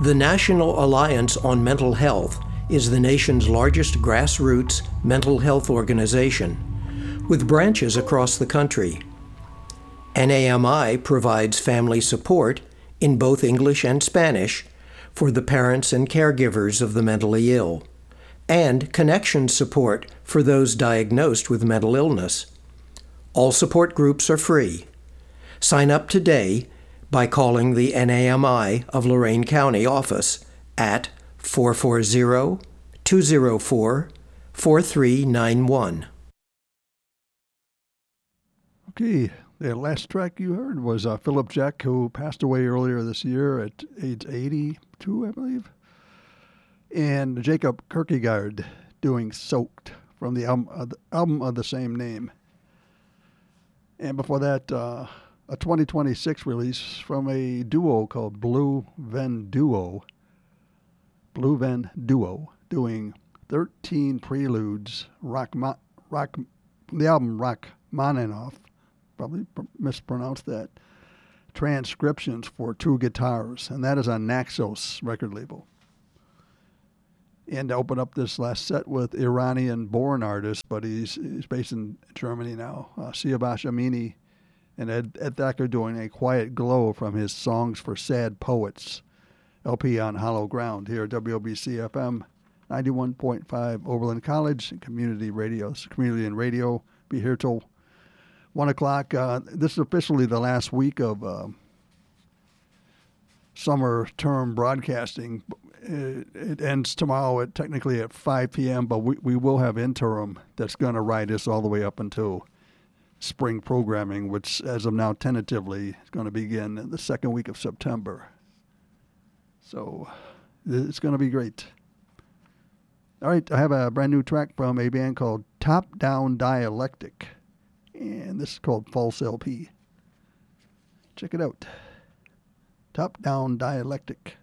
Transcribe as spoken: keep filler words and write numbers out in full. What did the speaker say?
The National Alliance on Mental Health is the nation's largest grassroots mental health organization, with branches across the country. N A M I provides family support in both English and Spanish for the parents and caregivers of the mentally ill, and connection support for those diagnosed with mental illness. All support groups are free. Sign up today by calling the N A M I of Lorain County office at four four zero, two zero four, four three nine one. Okay, the last track you heard was uh, Philip Jack, who passed away earlier this year at age eighty-two, I believe. And Jacob Kierkegaard doing Soaked from the album, uh, the album of the same name. And before that, uh, a twenty twenty-six release from a duo called Blue Ven Duo. Blue Ven Duo doing thirteen Preludes, rock, rock, the album Rachmaninoff, probably mispronounced that, transcriptions for two guitars, and that is on Naxos record label. And to open up this last set with Iranian-born artist, but he's he's based in Germany now, uh, Siavash Amini, and Ed, Ed Thacker doing A Quiet Glow from his Songs for Sad Poets L P on Hollow Ground here at W O B C F M ninety-one point five Oberlin College and Community Radio. Community and Radio be here till one o'clock. Uh, this is officially the last week of uh, summer term broadcasting. It, it ends tomorrow at technically at five p.m., but we, we will have interim that's going to ride us all the way up until spring programming, which as of now tentatively is going to begin in the second week of September. So it's going to be great. All right, I have a brand new track from a band called Top Down Dialectic, and this is called False L P. Check it out. Top Down Dialectic.